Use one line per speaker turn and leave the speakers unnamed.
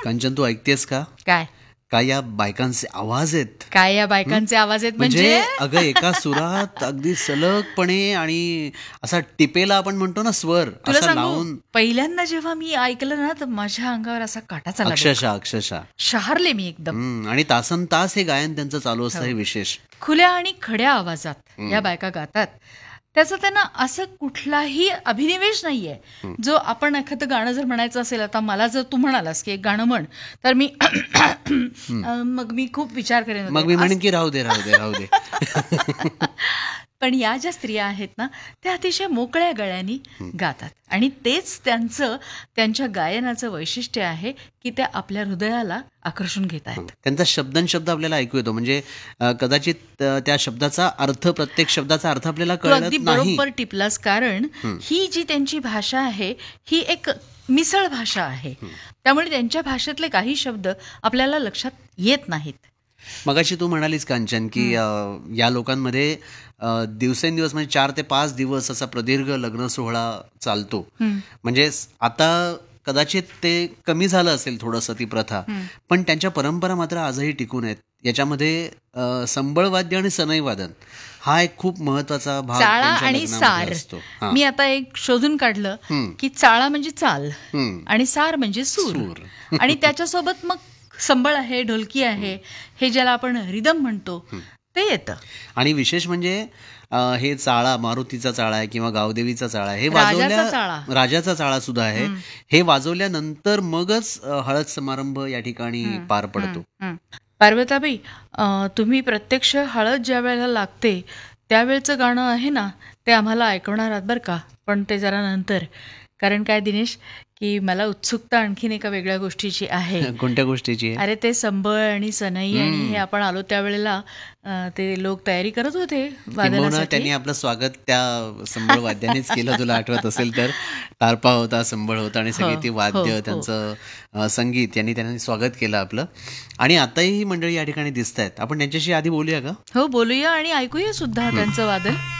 कांचन, तू ऐकतेस का?
काय
काय या बायकांचे आवाज आहेत?
काय या बायकांचे आवाज आहेत म्हणजे?
अगं एका सुरात अगदी सलगपणे आणि असा टिपेला आपण म्हणतो ना स्वर,
तुला
असा
सांगू,
लावून
पहिल्यांदा जेव्हा मी ऐकलं ना तर माझ्या अंगावर असा काटा चालला.
अक्षरशः
शहारले मी एकदम.
आणि तासन तास हे गायन त्यांचं चालू असतं. हे विशेष
खुल्या आणि खड्या आवाजात या बायका गातात. त्याचा त्यांना असं कुठलाही अभिनिवेश नाहीये जो आपण एखादं गाणं जर म्हणायचं असेल. आता मला जर तू म्हणालास की एक गाणं म्हण तर मी मग मी खूप विचार करेन,
मग मी म्हणेन की राहू दे.
पण या ज्या स्त्रिया आहेत ना त्या अतिशय मोकळ्या गळ्यांनी गातात आणि तेच त्यांच्या गायनाचं वैशिष्ट्य आहे की त्या आपल्या हृदयाला आकर्षून घेत आहेत.
त्यांचा शब्द आपल्याला ऐकू येतो. म्हणजे कदाचित त्या शब्दाचा अर्थ, प्रत्येक शब्दाचा अर्थ आपल्याला कळत
अगदी
नाही.
बरोबर टिपलास. कारण ही जी त्यांची भाषा आहे ही एक मिसळ भाषा आहे. त्यामुळे त्यांच्या भाषेतले काही शब्द आपल्याला लक्षात येत नाहीत.
मगाशी तू म्हणालीस कांचन की या लोकांमध्ये दिवसेंदिवस म्हणजे 4 ते 5 दिवस असा प्रदीर्घ लग्न सोहळा चालतो. म्हणजे आता कदाचित ते कमी झालं असेल थोडंसं ती प्रथा, पण त्यांच्या परंपरा मात्र आजही टिकून आहेत. याच्यामध्ये संबळवाद्य आणि सनई वादन हा एक खूप महत्वाचा भाग
चाळा
त्यांच्या
आणि
लग्नामध्ये
सार.
असतो.
मी आता एक शोधून काढलं की चाळा म्हणजे चाल आणि सार म्हणजे सूर. आणि त्याच्यासोबत मग संबळ आहे, ढोलकी आहे, हे ज्याला आपण रिदम म्हणतो ते येतं.
आणि विशेष म्हणजे हे चाळा, मारुतीचा चाळा आहे किंवा गावदेवीचा चाळा आहे, हे राजाचा चाळा सुद्धा आहे. हे वाजवल्यानंतर मगच हळद समारंभ या ठिकाणी पार पडतो.
पार्वताबाई, तुम्ही प्रत्यक्ष हळद ज्या वेळेला लागते त्यावेळचं गाणं आहे ना ते आम्हाला ऐकवणार आहात बरं का, पण ते जरा नंतर. कारण काय दिनेश, की मला उत्सुकता आणखीन एका वेगळ्या गोष्टीची आहे.
कोणत्या गोष्टीची?
अरे ते संबळ आणि सनई आणि हे आपण आलो त्यावेळेला ते लोक तयारी करत होते वादनासाठी.
त्यांनी आपलं स्वागत त्या संबळ वाद्यानेच केलं. तुला आठवत असेल तर तारपा होता, संबळ होता आणि सगळी ती वाद्य, त्यांचं संगीत यांनी त्यांनी स्वागत केलं आपलं. आणि आताही ही मंडळी या ठिकाणी दिसत आहेत. आपण त्यांच्याशी आधी बोलूया का?
हो, बोलूया आणि ऐकूया सुद्धा त्यांचं वादन.